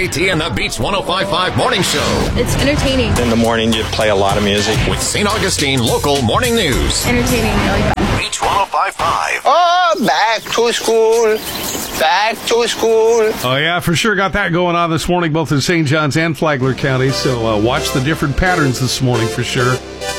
JT and the Beach 105.5 Morning Show. It's entertaining. In the morning, you play a lot of music. With St. Augustine Local Morning News. Entertaining, really fun. Beach 105.5. Oh, back to school. Back to school. Oh, yeah, for sure. Got that going on this morning, both in St. John's and Flagler County. So watch the different patterns this morning for sure.